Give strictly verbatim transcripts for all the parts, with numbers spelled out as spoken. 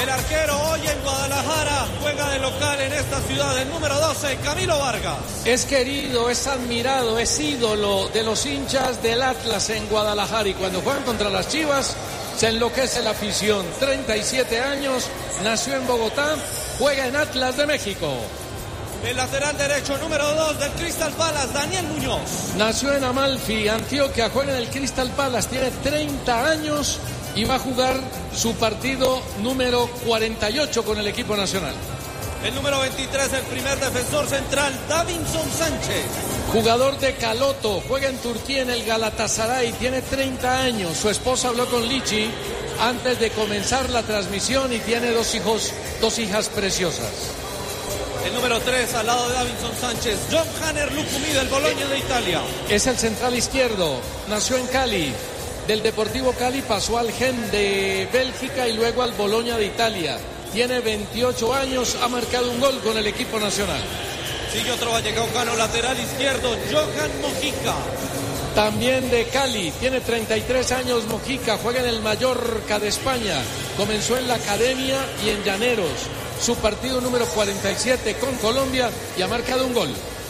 El arquero hoy en Guadalajara juega de local en esta ciudad, el número doce, Camilo Vargas. Es querido, es admirado, es ídolo de los hinchas del Atlas en Guadalajara, y cuando juegan contra las Chivas se enloquece la afición. treinta y siete años, nació en Bogotá, juega en Atlas de México. El lateral derecho número dos del Crystal Palace, Daniel Muñoz. Nació en Amalfi, Antioquia, juega en el Crystal Palace, tiene treinta años y va a jugar su partido número cuarenta y ocho con el equipo nacional. El número veintitrés, el primer defensor central, Davinson Sánchez. Jugador de Caloto, juega en Turquía en el Galatasaray, tiene treinta años. Su esposa habló con Lichi antes de comenzar la transmisión y tiene dos hijos, dos hijas preciosas. El número tres, al lado de Davinson Sánchez, John Hanner Lucumí del Bologna de Italia. Es el central izquierdo, nació en Cali. Del Deportivo Cali pasó al Gen de Bélgica y luego al Bologna de Italia. Tiene veintiocho años, ha marcado un gol con el equipo nacional. Sigue otro vallecaucano, lateral izquierdo, Johan Mojica. También de Cali, tiene treinta y tres años Mojica, juega en el Mallorca de España. Comenzó en la Academia y en Llaneros. Su partido número cuarenta y siete con Colombia y ha marcado un gol.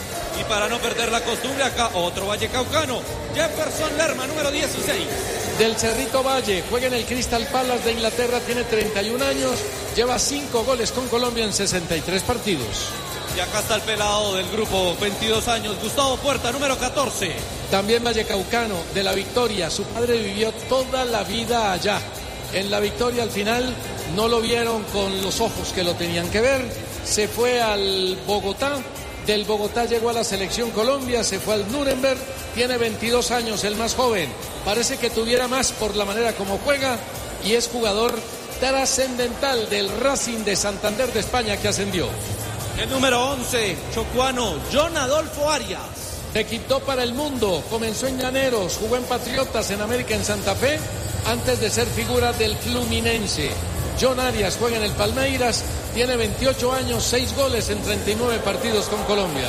Y para no perder la costumbre, acá otro vallecaucano, Jefferson Lerma, número dieciséis. Del Cerrito Valle, juega en el Crystal Palace de Inglaterra, tiene treinta y un años, lleva cinco goles con Colombia en sesenta y tres partidos. Y acá está el pelado del grupo, veintidós años, Gustavo Puerta, número catorce. También vallecaucano, de La Victoria, su padre vivió toda la vida allá. En La Victoria al final no lo vieron con los ojos que lo tenían que ver, se fue al Bogotá. Del Bogotá llegó a la selección Colombia, se fue al Nuremberg, tiene veintidós años, el más joven. Parece que tuviera más por la manera como juega y es jugador trascendental del Racing de Santander de España que ascendió. El número once, chocuano, John Adolfo Arias. Se quitó para el mundo, comenzó en Llaneros, jugó en Patriotas, en América, en Santa Fe, antes de ser figura del Fluminense. John Arias juega en el Palmeiras, tiene veintiocho años, seis goles en treinta y nueve partidos con Colombia.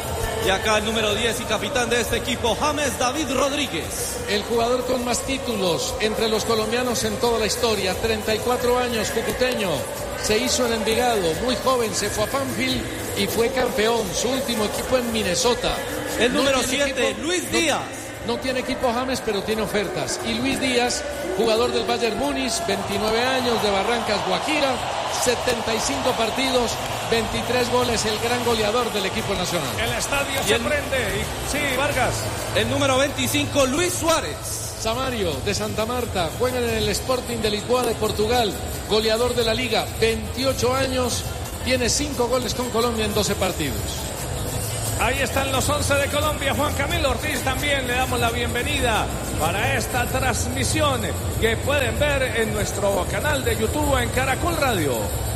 Y acá el número diez y capitán de este equipo, James David Rodríguez. El jugador con más títulos entre los colombianos en toda la historia, treinta y cuatro años, cucuteño. Se hizo en Envigado, muy joven, se fue a Banfield y fue campeón. Su último equipo en Minnesota. El número siete, Luis no, Díaz. No tiene equipo James, pero tiene ofertas. Y Luis Díaz, jugador del Bayern Múnich, veintinueve años, de Barrancas, Guajira, setenta y cinco partidos, veintitrés goles, el gran goleador del equipo nacional. El estadio se el... prende. Y... Sí, Vargas. El número veinticinco, Luis Suárez. Samario, de Santa Marta, juega en el Sporting de Lisboa de Portugal, goleador de la Liga, veintiocho años, tiene cinco goles con Colombia en doce partidos. Ahí están los once de Colombia. Juan Camilo Ortiz también le damos la bienvenida para esta transmisión que pueden ver en nuestro canal de YouTube en Caracol Radio.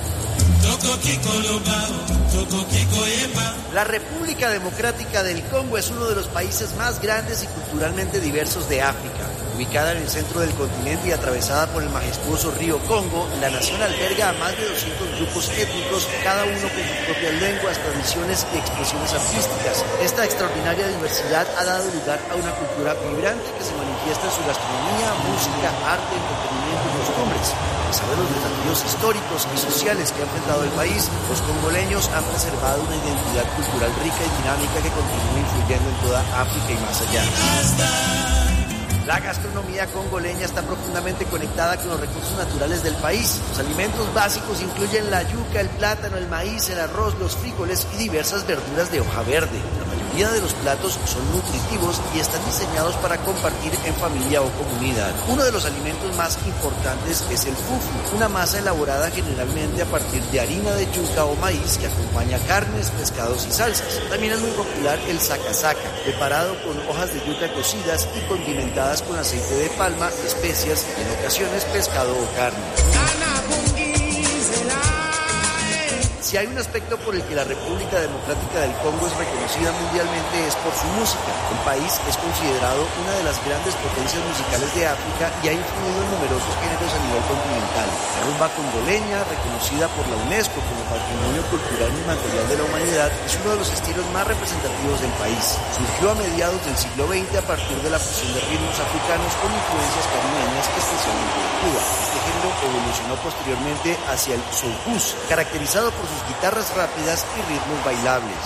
La República Democrática del Congo es uno de los países más grandes y culturalmente diversos de África. Ubicada en el centro del continente y atravesada por el majestuoso río Congo, la nación alberga a más de doscientos grupos étnicos, cada uno con sus propias lenguas, tradiciones y expresiones artísticas. Esta extraordinaria diversidad ha dado lugar a una cultura vibrante que se manifiesta en su gastronomía, música, arte, entretenimiento y costumbres. A pesar de los desafíos históricos y sociales que ha enfrentado el país, los congoleños han preservado una identidad cultural rica y dinámica que continúa influyendo en toda África y más allá. La gastronomía congoleña está profundamente conectada con los recursos naturales del país. Los alimentos básicos incluyen la yuca, el plátano, el maíz, el arroz, los frijoles y diversas verduras de hoja verde. La mayoría de los platos son nutritivos y están diseñados para compartir en familia o comunidad. Uno de los alimentos más importantes es el fufu, una masa elaborada generalmente a partir de harina de yuca o maíz que acompaña carnes, pescados y salsas. También es muy popular el sacasaka, preparado con hojas de yuca cocidas y condimentadas con aceite de palma, especias y en ocasiones pescado o carne. Si Si hay un aspecto por el que la República Democrática del Congo es reconocida mundialmente es por su música. El país es considerado una de las grandes potencias musicales de África y ha influido en numerosos géneros a nivel continental. La rumba congoleña, reconocida por la UNESCO como Patrimonio Cultural Inmaterial de la Humanidad, es uno de los estilos más representativos del país. Surgió a mediados del siglo veinte a partir de la fusión de ritmos africanos con influencias caribeñas, especialmente de Cuba. Este género evolucionó posteriormente hacia el soukous, caracterizado por sus guitarras rápidas y ritmos bailables.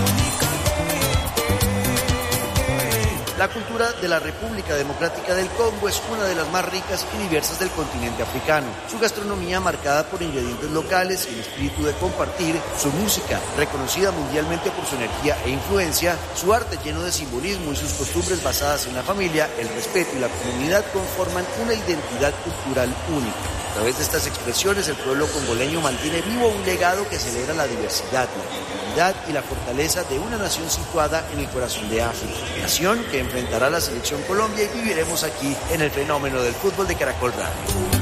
La cultura de la República Democrática del Congo es una de las más ricas y diversas del continente africano. Su gastronomía, marcada por ingredientes locales y el espíritu de compartir, su música, reconocida mundialmente por su energía e influencia, su arte lleno de simbolismo y sus costumbres basadas en la familia, el respeto y la comunidad conforman una identidad cultural única. A través de estas expresiones, el pueblo congoleño mantiene vivo un legado que celebra la diversidad, la creatividad y la fortaleza de una nación situada en el corazón de África. Nación que enfrentará a la selección Colombia y viviremos aquí en el fenómeno del fútbol de Caracol Radio.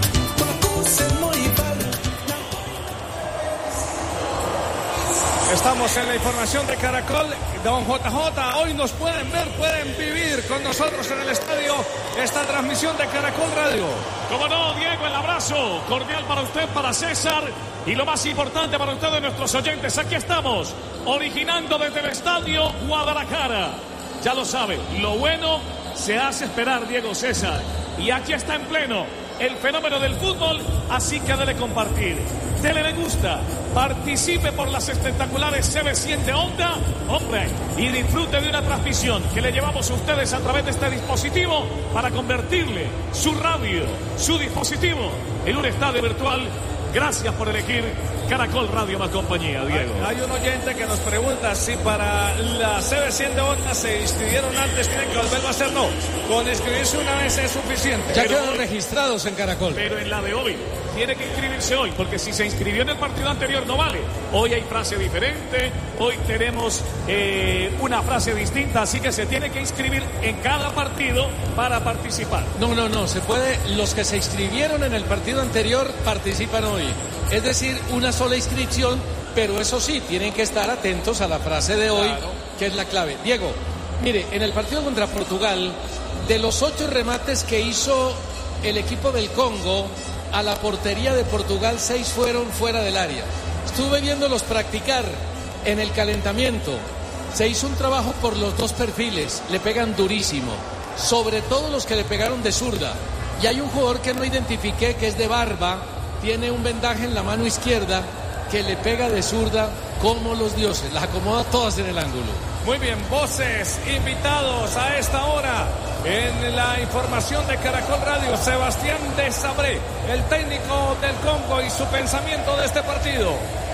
Estamos en la información de Caracol. Don J J, hoy nos pueden ver, pueden vivir con nosotros en el estadio esta transmisión de Caracol Radio. Como no, Diego, el abrazo cordial para usted, para César, y lo más importante para ustedes, nuestros oyentes. Aquí estamos, originando desde el estadio Guadalajara. Ya lo sabe, lo bueno se hace esperar, Diego César. Y aquí está en pleno el fenómeno del fútbol, así que dele compartir, dele me gusta, participe por las espectaculares C B siete Onda, hombre, y disfrute de una transmisión que le llevamos a ustedes a través de este dispositivo para convertirle su radio, su dispositivo en un estadio virtual. Gracias por elegir Caracol Radio más compañía, Diego. Hay, hay un oyente que nos pregunta si para la C B siete Onda se inscribieron antes, tienen que volverlo a hacer. No, con inscribirse una vez es suficiente. Ya pero quedan hoy, registrados en Caracol. Pero en la de hoy tiene que inscribirse hoy, porque si se inscribió en el partido anterior no vale. Hoy hay frase diferente, hoy tenemos eh, una frase distinta, así que se tiene que inscribir en cada partido para participar. No, no, no, se puede, los que se inscribieron en el partido anterior participan hoy. Es decir, una sola inscripción, pero eso sí, tienen que estar atentos a la frase de hoy, claro, que es la clave. Diego, mire, en el partido contra Portugal, de los ocho remates que hizo el equipo del Congo a la portería de Portugal, seis fueron fuera del área. Estuve viéndolos practicar en el calentamiento. Se hizo un trabajo por los dos perfiles, le pegan durísimo, sobre todo los que le pegaron de zurda. Y hay un jugador que no identifiqué, que es de barba, tiene un vendaje en la mano izquierda, que le pega de zurda como los dioses, las acomoda todas en el ángulo. Muy bien, voces, invitados a esta hora en la información de Caracol Radio. Sebastián Desabré, el técnico del Congo, y su pensamiento de este partido.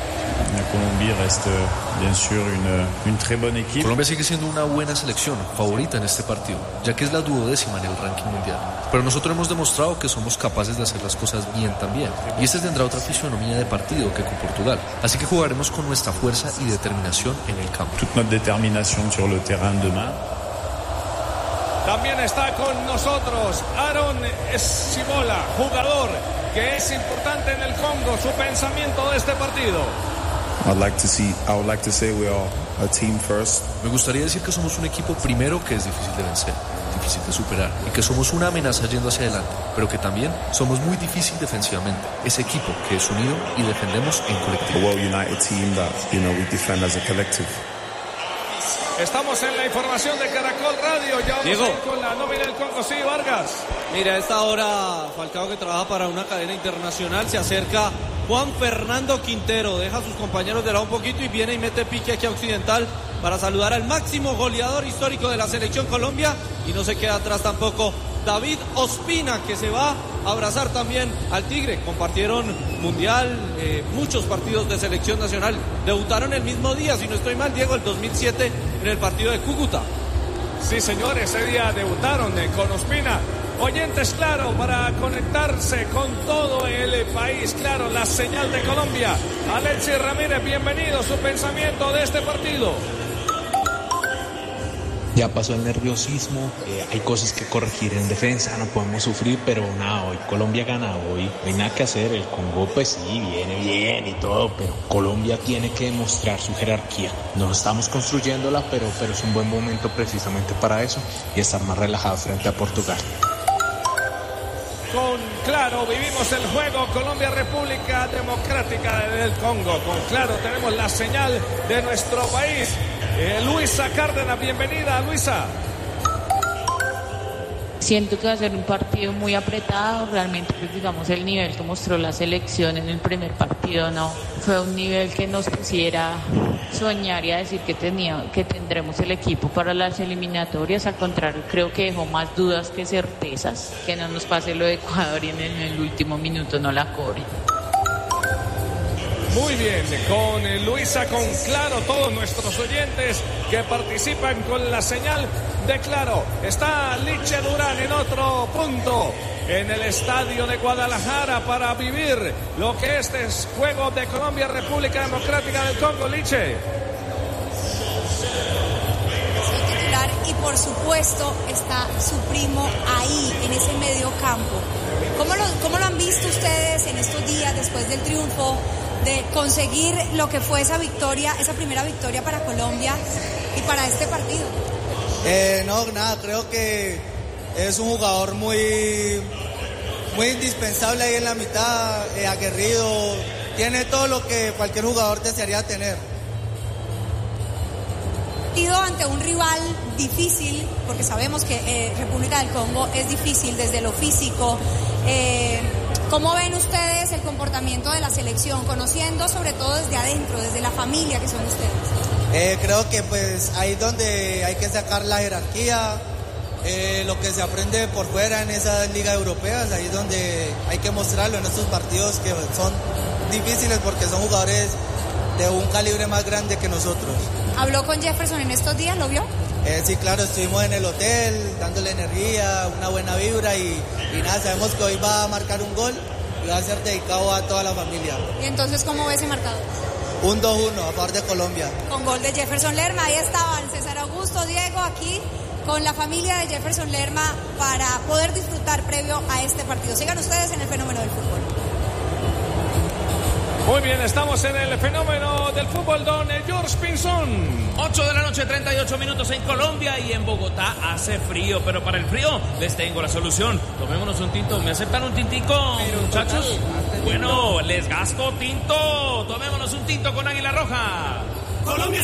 La Colombia reste, bien sûr, une, une très bonne équipe. Colombia sigue siendo una buena selección, favorita en este partido, ya que es la duodécima en el ranking mundial. Pero nosotros hemos demostrado que somos capaces de hacer las cosas bien también. Y este tendrá otra fisonomía de partido que con Portugal. Así que jugaremos con nuestra fuerza y determinación en el campo. Toute notre détermination sur le terrain demain. También está con nosotros Aaron Simola, jugador que es importante en el Congo. Su pensamiento de este partido. I'd like to see, I would like to say we are a team first. Me gustaría decir que somos un equipo primero que es difícil de vencer, difícil de superar, y que somos una amenaza yendo hacia adelante, pero que también somos muy difícil defensivamente. Ese equipo que es unido y defendemos en colectivo. A well-united team that, you know, we defend as a collective. Estamos en la información de Caracol Radio. Ya vamos Diego. a ir con la nómina del Congo. Sí, Vargas. Mira, a esta hora Falcao, que trabaja para una cadena internacional, se acerca Juan Fernando Quintero, deja a sus compañeros de lado un poquito y viene y mete pique aquí a Occidental para saludar al máximo goleador histórico de la selección Colombia, y no se queda atrás tampoco David Ospina, que se va a abrazar también al Tigre. Compartieron mundial, eh, muchos partidos de selección nacional, debutaron el mismo día, si no estoy mal, Diego, el dos mil siete en el partido de Cúcuta. Sí, señor, ese día debutaron eh, con Ospina. Oyentes, claro, para conectarse con todo el país, claro, la señal de Colombia. Alexis Ramírez, bienvenido, su pensamiento de este partido. Ya pasó el nerviosismo, eh, hay cosas que corregir en defensa, no podemos sufrir, pero nada, hoy Colombia gana, hoy no hay nada que hacer, el Congo pues sí, viene bien y todo, pero Colombia tiene que demostrar su jerarquía. No estamos construyéndola, pero, pero es un buen momento precisamente para eso y estar más relajado frente a Portugal. Con Claro vivimos el juego Colombia República Democrática del Congo. Con Claro tenemos la señal de nuestro país. Eh, Luisa Cárdenas, bienvenida, Luisa. Siento que va a ser un partido muy apretado, realmente pues, digamos el nivel que mostró la selección en el primer partido no fue un nivel que nos pusiera soñar y a decir que tenía, que tendremos el equipo para las eliminatorias. Al contrario, creo que dejó más dudas que certezas, que no nos pase lo de Ecuador y en el, en el último minuto no la cobre. Muy bien, con Luisa, con Claro, todos nuestros oyentes que participan con la señal de Claro. Está Liche Durán en otro punto, en el estadio de Guadalajara, para vivir lo que este es juego de Colombia, República Democrática del Congo. Liche. Y por supuesto está su primo ahí, en ese medio campo. ¿Cómo lo, cómo lo han visto ustedes en estos días después del triunfo, de conseguir lo que fue esa victoria, esa primera victoria para Colombia y para este partido? Eh, no, nada, creo que es un jugador muy, muy indispensable ahí en la mitad, eh, aguerrido, tiene todo lo que cualquier jugador desearía tener. Partido ante un rival difícil, porque sabemos que eh, República del Congo es difícil desde lo físico. Eh, ¿Cómo ven ustedes el comportamiento de la selección, conociendo sobre todo desde adentro, desde la familia que son ustedes? Eh, creo que pues ahí es donde hay que sacar la jerarquía, eh, lo que se aprende por fuera en esas ligas europeas, ahí es donde hay que mostrarlo en estos partidos que son difíciles porque son jugadores de un calibre más grande que nosotros. ¿Habló con Jefferson en estos días? ¿Lo vio? Eh, sí, claro, estuvimos en el hotel dándole energía, una buena vibra y, y nada, sabemos que hoy va a marcar un gol y va a ser dedicado a toda la familia. ¿Y entonces cómo ve ese marcador? Un dos uno a favor de Colombia. Con gol de Jefferson Lerma, ahí estaban César Augusto, Diego, aquí con la familia de Jefferson Lerma para poder disfrutar previo a este partido. Sigan ustedes en el fenómeno del fútbol. Muy bien, estamos en el fenómeno del fútbol, don George Pinzón. ocho de la noche, treinta y ocho minutos en Colombia y en Bogotá hace frío, pero para el frío les tengo la solución. Tomémonos un tinto. ¿Me aceptan un tintico, muchachos? Bueno, les gasto tinto. Tomémonos un tinto con Águila Roja. Colombia.